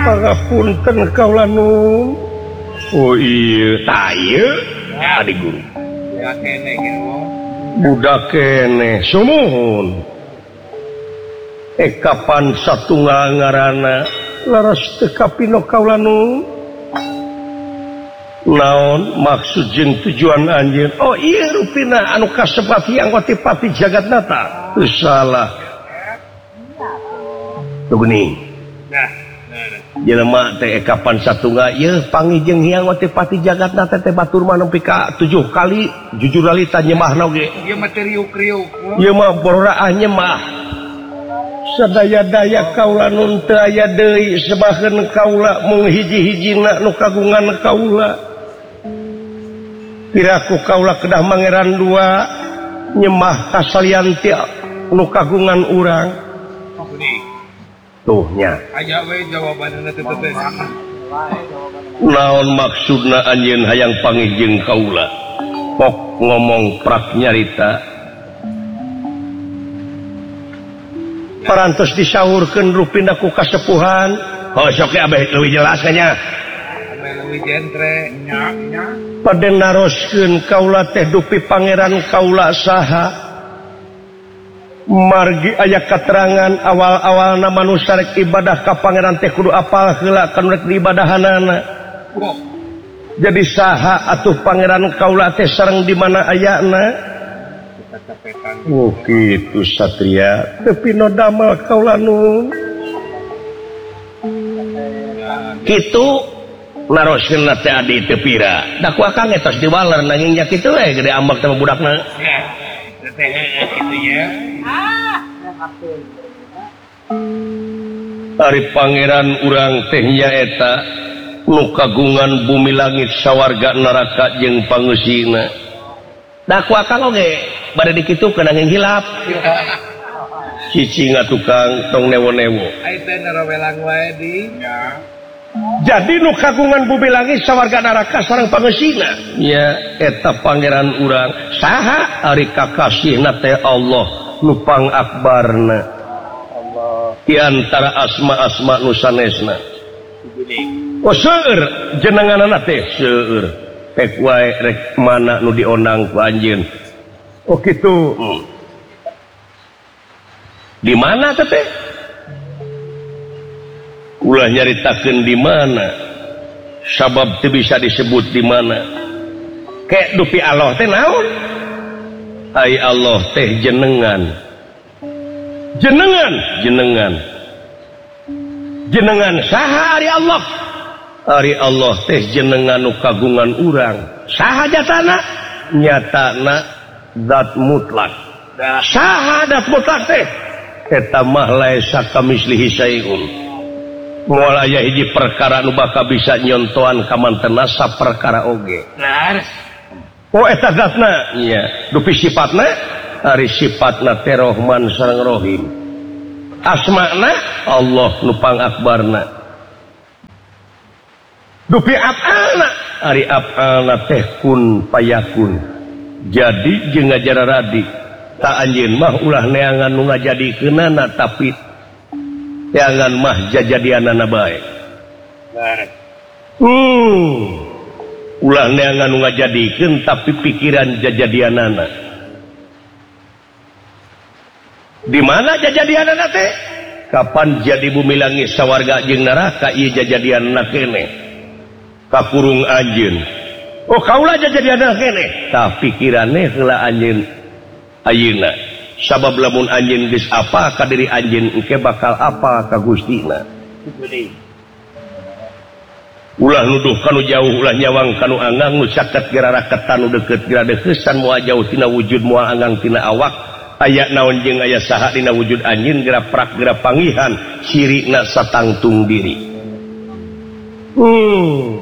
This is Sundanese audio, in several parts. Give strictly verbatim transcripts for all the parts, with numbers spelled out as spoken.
pangapunten kaula nun. Oh iya, tah ieu adi guru. Ya kene kieu. Budak kene sumuhun. Eh kapan satunggal ngaranna laras teu kapino kaula nun. Naon maksud jeung tujuan anjeun? Oh iya rupina anu kasebat yang pati Jagatnata. Teu salah. Tuh geuning. Nah, jelema teh kapan satunggal ieu pangijeng hyang pati Jagatnata teh batur mah nepi ka tujuh kali jujur alita nyemahna oge. ieu mah teh riuk-riuk. Ieu mah bororaah nyemah. Sadaya-daya kaula nun teu aya deui sebaheun kaula mung hiji-hijina nu kagungan kaula. Piraku kaula kedah mangeran dua nyemah kasalian ti nu kagungan urang. Tuh nya. Aya we jawabanna teh teh. Naon maksudna anjeun hayang pangijeng kaula? Pok ngomong prak nyarita. Parantos disaurkeun rupina ku kasepuhan. Oh sok ge abeh leuwih jelas nya. Abeh leuwih jentre nya nya. Pada naroskeun kaula teh dupi pangeran kaula saha. Margi aya katerangan awal-awalna manusia rek ibadah ka pangeran teh kudu apal heula kan rek diibadahanana. Jadi saha atuh pangeran kaula teh sareng di mana ayana? Oh kitu satria tepi no damel kaula nun. Kitu naroskeun teh adi teu pira. Da ku akang etos diwaler nanging nya kitu we gede ambak teh budakna. Teh kitu ya. Ari pangeran urang teh nyaeta nu kagungan bumi langit sawarga neraka jeung pangeusina. Da ku akang oge bade dikitukeun nanging hilap. Cicing tukang tong newo-newo. Ai teh narawelang wae di. Jadi nu kagungan bumi langit sawarga neraka sareng pangeusina. Ya eta pangeran urang. Saha ari kakasihna teh Allah nu pangakbarna. Allah. Di antara asma-asma nu sanesna. Oh seueur jenenganna teh seueur. Tek wae rek mana nu dionang ku anjeun. Oh kitu. Hmm. Di mana teh? Ulah nyaritakeun di mana. Sabab teu bisa disebut di mana. Kayak dupi Allah teh naon? Ai Allah teh jenengan. Jenengan, jenengan. Jenengan saha ari Allah? Ari Allah teh jenengan nu kagungan urang. Saha jatana? Nyatana zat mutlak. Saha zat mutlak teh? Eta mah laisa kamislihi syai'un. Moal aya hiji perkara nu bakal bisa nyontoan ka mantenna saperkara oge. Benar. Oh eta zatna, iya. Dupi sifatna, ari sifatna teh Rahman sareng Rahim. Asmana Allah nu pangakbarna. Dupi af'alna, ari af'alna teh kun payakun. Jadi jeung ngajara radi. Ta anjeun mah ulah neangan nu ngajadikeunana tapi teangan mah jajadianana bae. Benar. Hmm. Ulah neangan nu ngajadikeun tapi pikiran jajadianana. Di mana jajadianana teh? Kapan jadi bumi langit sawarga jeung neraka ieu jajadianana kene. Kakurung anjeun. Oh kaula jajadianana kene. Tah pikiranna heula anjeun ayeuna. Sabab lamun anjeun geus apa ka diri anjeun engke bakal apa ka Gustina. Ulah nuduh kanu jauh ulah nyawang kanu angang nu caket geura raketan nu deukeut geura deuheusan moal jauh tina wujud moal angang tina awak aya naon jeung aya saha dina wujud anjeun geura prak geura pangihan sirina satangtung diri. Hmm.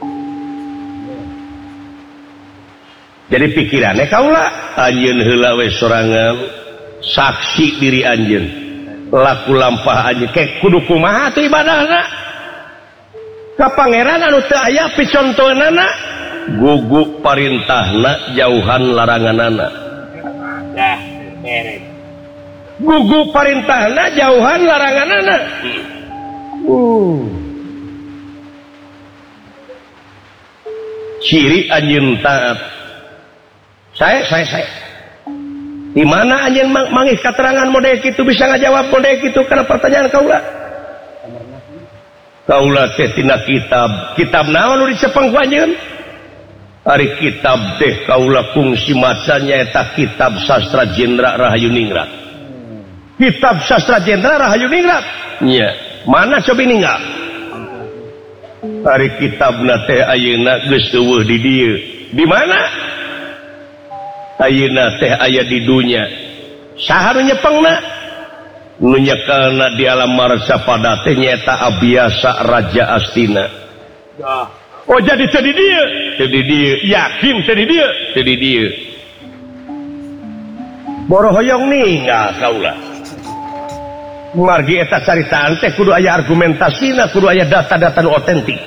Jadi pikirannya kaula anjeun heula we sorangan saksi diri anjeun laku lampah anjeun kayak kudu kumaha teh ibadahna ka pangeran anu teu aya picontohna gugu parintahna jauhan laranganana. Dah beres. Gugu parintahna jauhan laranganana. Uh. ciri anjeun taat. Saya saya saya. Di mana anjeun mangih keterangan model kitu bisa ngajawab model kitu kana pertanyaan kaula? Kaula teh tina kitab, kitab naon nu dicepeng ku anjeun? Ari kitab teh kaula kungsi macanya eta kitab sastra Jenderal Rahayu Ningrat. Kitab sastra Jenderal Rahayu Ningrat. Nya, mana coba ninggal? Ari kitabna teh ayeuna geus eueuh di dieu. Di mana? Ayeuna teh aya di dunya. Saha nu nyepengna? Nu nyekelna di alam marsapada teh nyaeta Abiasa Raja Astina. Oh jadi tadi dia, tadi dia, yakin tadi dia, tadi dia. Boro hoyong ninggal kaula. Margi eta caritaan teh kudu aya argumentasina, kudu aya data-data nu otentik.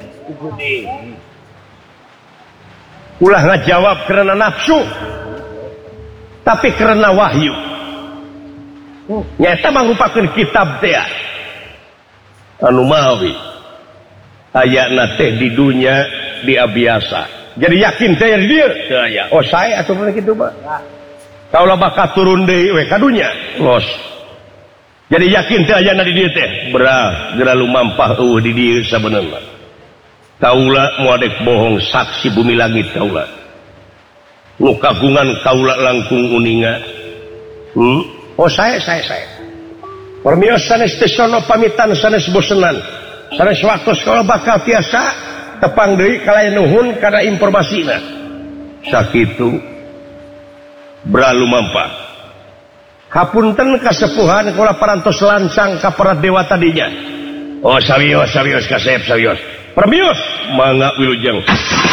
Ulah ngajawab karena nafsu, tapi karena wahyu. Nyata mangrupakeun kitab teh anu mawi. Ayatna teh di dunia di Abiasa. Jadi yakin teh di dia? Saya. Oh saya atuh kitu mah. Kaula bakal turun deui we ka dunya. Los. Jadi yakin teh ayatna di dieu teh? Berat, geura lumampah eueuh di dieu sabenerna. Kaula moal bohong saksi bumi langit kaula. Nu kagungan kaula langkung uninga. Hmm? Oh saya saya saya. Permios sanes teh sono pamitan sanes bosenan. Sanes waktu sekolah bakal tiasa tepang deui kalayan nuhun kana informasina. Sakitu beralu mampa. Hapunten kasepuhan kula parantos lancang ka para dewa tadinya. Oh sarios sarios kasep sarios. Permios mangga wilujeng.